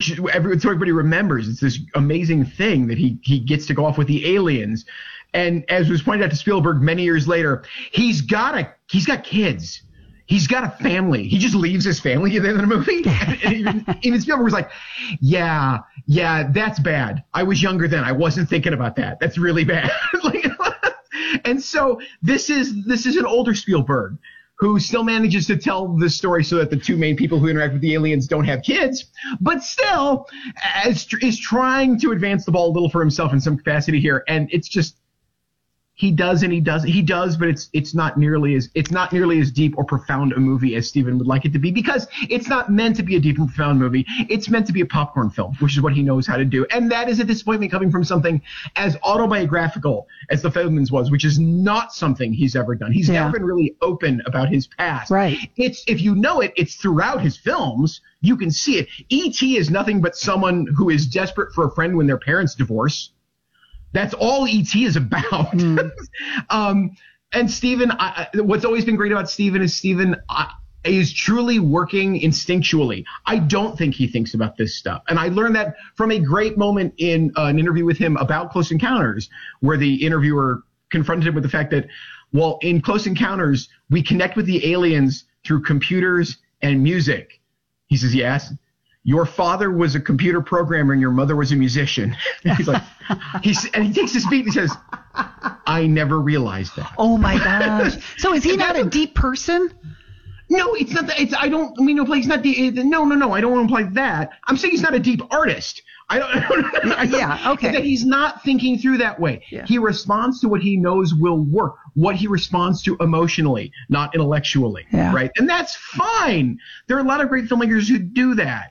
so everybody remembers. It's this amazing thing that he gets to go off with the aliens. And as was pointed out to Spielberg many years later, he's got kids. He's got a family. He just leaves his family at the end of the movie. And even Spielberg was like, yeah, that's bad. I was younger then. I wasn't thinking about that. That's really bad. And so this is an older Spielberg who still manages to tell the story so that the two main people who interact with the aliens don't have kids, but still is trying to advance the ball a little for himself in some capacity here. And it's just, he does, but it's not nearly as deep or profound a movie as Steven would like it to be, because it's not meant to be a deep and profound movie. It's meant to be a popcorn film, which is what he knows how to do. And that is a disappointment coming from something as autobiographical as The Fabelmans was, which is not something he's ever done. He's never been really open about his past. Right. If you know it, it's throughout his films. You can see it. E.T. is nothing but someone who is desperate for a friend when their parents divorce. That's all E.T. is about. And Steven, what's always been great about Steven is Steven is truly working instinctually. I don't think he thinks about this stuff. And I learned that from a great moment in an interview with him about Close Encounters, where the interviewer confronted him with the fact that, well, in Close Encounters, we connect with the aliens through computers and music. He says, yes. Your father was a computer programmer and your mother was a musician. He's like, and he takes his beat and he says, I never realized that. Oh my gosh. So is he not a deep person? No, it's not that. He's not deep. No. I don't want to imply that. I'm saying he's not a deep artist. Okay. That he's not thinking through that way. Yeah. He responds to what he knows will work, what he responds to emotionally, not intellectually. Yeah. Right. And that's fine. There are a lot of great filmmakers who do that.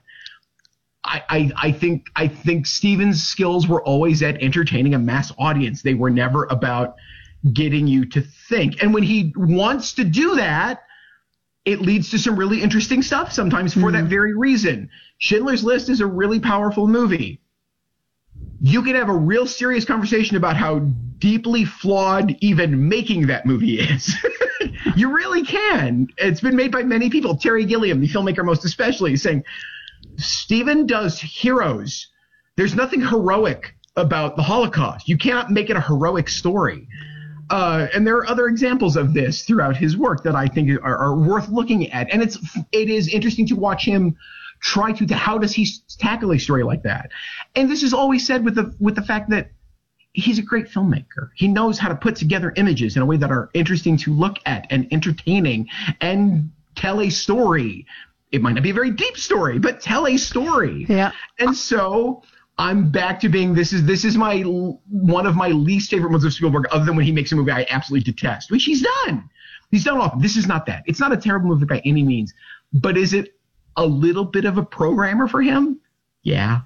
I think Steven's skills were always at entertaining a mass audience. They were never about getting you to think. And when he wants to do that, it leads to some really interesting stuff sometimes for that very reason. Schindler's List is a really powerful movie. You can have a real serious conversation about how deeply flawed even making that movie is. You really can. It's been made by many people. Terry Gilliam, the filmmaker most especially, is saying, Steven does heroes. There's nothing heroic about the Holocaust. You cannot make it a heroic story. And there are other examples of this throughout his work that I think are worth looking at. And it is interesting to watch him try to, how does he tackle a story like that? And this is always said with the fact that he's a great filmmaker. He knows how to put together images in a way that are interesting to look at and entertaining and tell a story. It might not be a very deep story, but tell a story. Yeah. And so I'm back to being, this is my one of my least favorite movies of Spielberg, other than when he makes a movie I absolutely detest, which he's done. He's done often. This is not that. It's not a terrible movie by any means, but is it a little bit of a programmer for him? Yeah.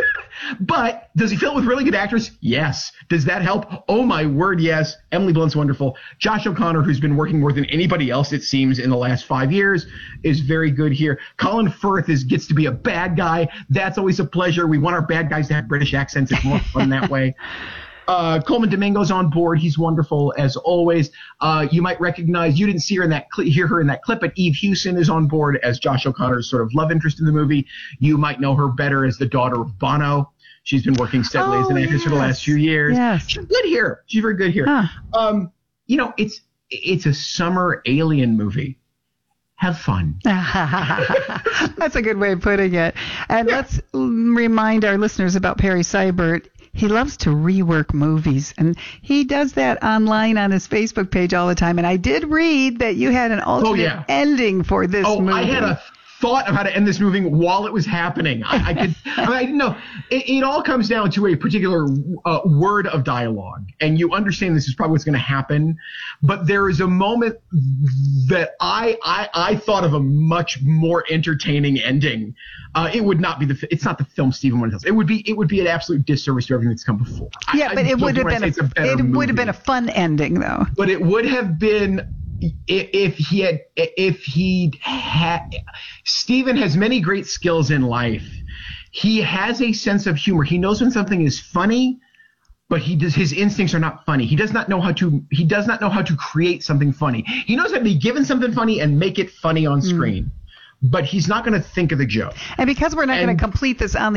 But does he fill it with really good actors? Yes. Does that help? Oh, my word, yes. Emily Blunt's wonderful. Josh O'Connor, who's been working more than anybody else, it seems, in the last 5 years, is very good here. Colin Firth gets to be a bad guy. That's always a pleasure. We want our bad guys to have British accents. It's more fun that way. Coleman Domingo's on board. He's wonderful as always. You might recognize, you didn't see her in that hear her in that clip, but Eve Hewson is on board as Josh O'Connor's sort of love interest in the movie. You might know her better as the daughter of Bono. She's been working steadily as an actress for the last few years. Yes. She's good here. She's very good here. Huh. It's a summer alien movie. Have fun. That's a good way of putting it. And let's remind our listeners about Perry Seibert. He loves to rework movies, and he does that online on his Facebook page all the time. And I did read that you had an alternate ending for this movie. I had a thought of how to end this movie while it was happening. I didn't know. It all comes down to a particular word of dialogue, and you understand this is probably what's going to happen. But there is a moment that I thought of a much more entertaining ending. It would not be it's not the film Steven wanted to tell. It would be an absolute disservice to everything that's come before. Yeah, but it would have been a fun ending though. But it would have been. If he'd had, Steven has many great skills in life. He has a sense of humor. He knows when something is funny, but his instincts are not funny. He does not know how to create something funny. He knows how to be given something funny and make it funny on screen. But he's not going to think of the joke. And because we're not going to complete this on the